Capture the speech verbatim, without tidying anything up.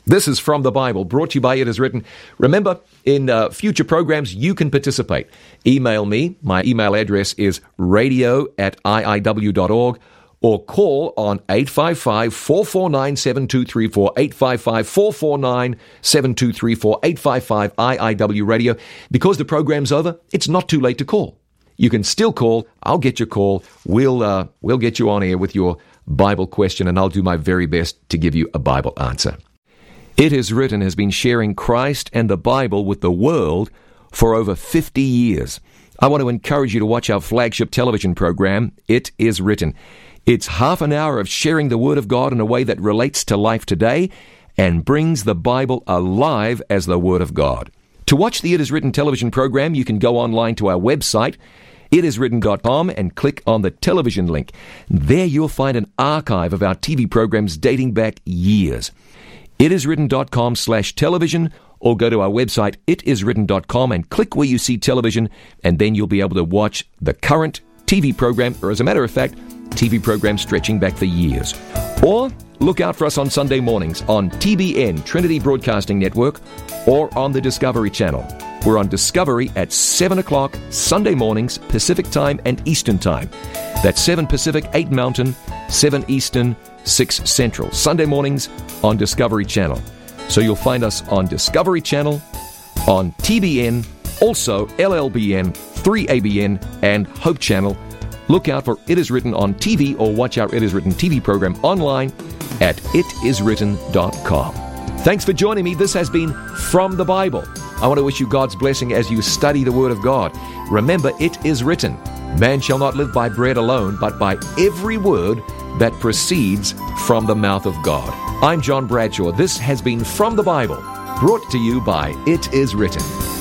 This is From the Bible, brought to you by It Is Written. Remember, in uh, future programs, you can participate. Email me. My email address is radio at I I W dot org, or call on eight five five, four four nine, seven two three four, eight five five, four four nine, seven two three four, eight five five I I W Radio. Because the program's over, it's not too late to call. You can still call. I'll get your call. We'll, uh, we'll get you on air with your Bible question, and I'll do my very best to give you a Bible answer. It Is Written has been sharing Christ and the Bible with the world for over fifty years. I want to encourage you to watch our flagship television program, It Is Written. It's half an hour of sharing the Word of God in a way that relates to life today and brings the Bible alive as the Word of God. To watch the It Is Written television program, you can go online to our website, it is written dot com, and click on the television link. There you'll find an archive of our T V programs dating back years. it is written dot com slash television, or go to our website, it is written dot com, and click where you see television, and then you'll be able to watch the current T V program, or as a matter of fact, T V programs stretching back for years. Or look out for us on Sunday mornings on T B N, Trinity Broadcasting Network, or on the Discovery Channel. We're on Discovery at seven o'clock Sunday mornings, Pacific Time and Eastern Time. That's seven Pacific, eight Mountain, seven Eastern, six Central. Sunday mornings on Discovery Channel. So you'll find us on Discovery Channel, on T B N, also L L B N, three A B N, and Hope Channel. Look out for It Is Written on T V, or watch our It Is Written T V program online at it is written dot com. Thanks for joining me. This has been From the Bible. I want to wish you God's blessing as you study the Word of God. Remember, it is written, man shall not live by bread alone, but by every word that proceeds from the mouth of God. I'm John Bradshaw. This has been From the Bible, brought to you by It Is Written.